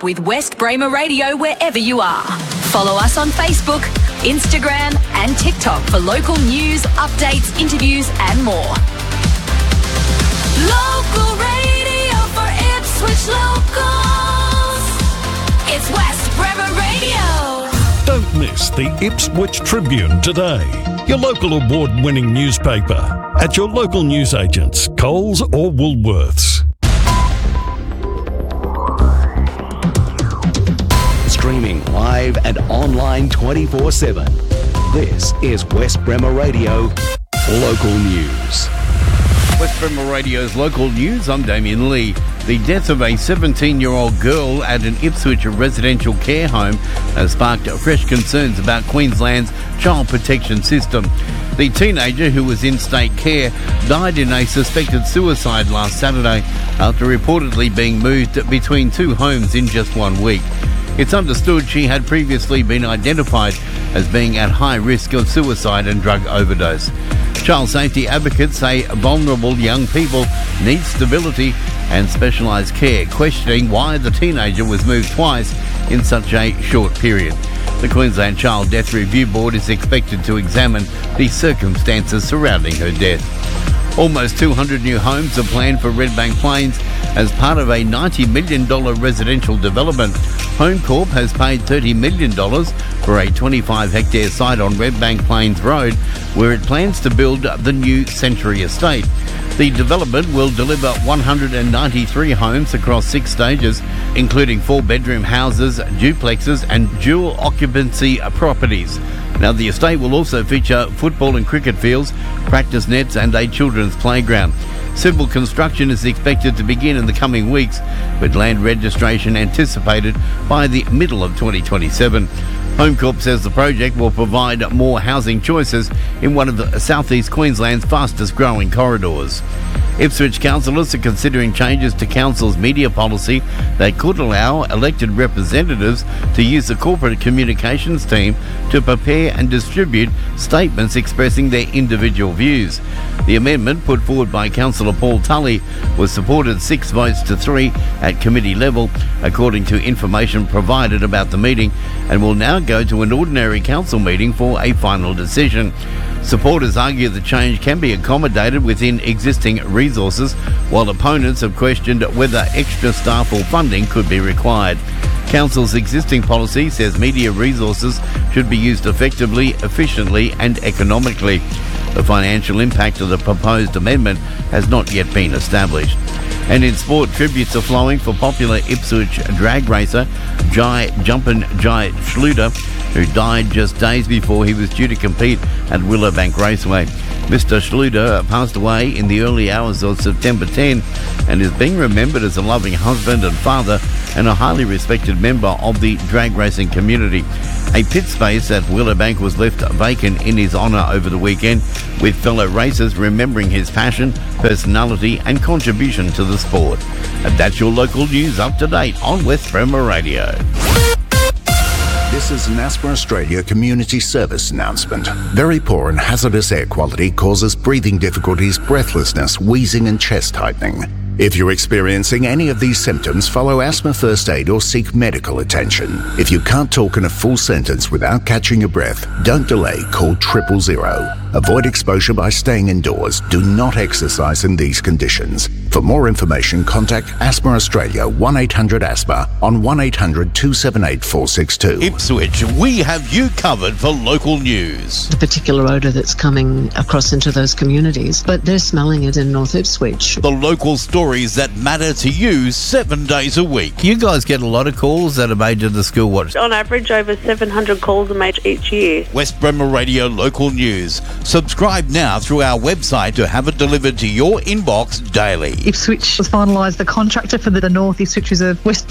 up with West Bramer Radio wherever you are. Follow us on Facebook, Instagram and TikTok for local news, updates, interviews and more. Local radio for Ipswich locals. It's West Bramer Radio. Don't miss the Ipswich Tribune today, your local award-winning newspaper, at your local newsagents, Coles or Woolworths. Streaming live and online 24/7. This is West Bremer Radio Local News. West Bremer Radio's Local News, I'm Damien Lee. The death of a 17-year-old girl at an Ipswich residential care home has sparked fresh concerns about Queensland's child protection system. The teenager, who was in state care, died in a suspected suicide last Saturday after reportedly being moved between two homes in just 1 week. It's understood she had previously been identified as being at high risk of suicide and drug overdose. Child safety advocates say vulnerable young people need stability and specialised care, questioning why the teenager was moved twice in such a short period. The Queensland Child Death Review Board is expected to examine the circumstances surrounding her death. Almost 200 new homes are planned for Redbank Plains as part of a $90 million residential development. HomeCorp has paid $30 million for a 25-hectare site on Redbank Plains Road, where it plans to build the new Century Estate. The development will deliver 193 homes across 6 stages, including 4-bedroom houses, duplexes and dual occupancy properties. Now, the estate will also feature football and cricket fields, practice nets and a children's playground. Civil construction is expected to begin in the coming weeks, with land registration anticipated by the middle of 2027. HomeCorp says the project will provide more housing choices in one of the southeast Queensland's fastest growing corridors. Ipswich councillors are considering changes to council's media policy that could allow elected representatives to use the corporate communications team to prepare and distribute statements expressing their individual views. The amendment, put forward by Councillor Paul Tully, was supported 6 votes to 3 at committee level, according to information provided about the meeting, and will now go to an ordinary council meeting for a final decision. Supporters argue the change can be accommodated within existing resources, while opponents have questioned whether extra staff or funding could be required. Council's existing policy says media resources should be used effectively, efficiently and economically. The financial impact of the proposed amendment has not yet been established. And in sport, tributes are flowing for popular Ipswich drag racer Jumpin' Jai Schluter, who died just days before he was due to compete at Willowbank Raceway. Mr. Schluter passed away in the early hours of September 10 and is being remembered as a loving husband and father and a highly respected member of the drag racing community. A pit space at Willowbank was left vacant in his honour over the weekend, with fellow racers remembering his passion, personality and contribution to the sport. And that's your local news up to date on West Bremer Radio. This is an Asthma Australia community service announcement. Very poor and hazardous air quality causes breathing difficulties, breathlessness, wheezing and chest tightening. If you're experiencing any of these symptoms, follow asthma first aid or seek medical attention. If you can't talk in a full sentence without catching your breath, don't delay, call 000. Avoid exposure by staying indoors. Do not exercise in these conditions. For more information, contact Asthma Australia 1-800-ASTHMA on 1-800-278-462. Ipswich, we have you covered for local news. The particular odour that's coming across into those communities, but they're smelling it in North Ipswich. The local stories that matter to you 7 days a week. You guys get a lot of calls that are made to the school watch. On average, over 700 calls are made each year. West Bremer Radio Local News. Subscribe now through our website to have it delivered to your inbox daily. Ipswich has finalised the contractor for the North Ipswich Reserve West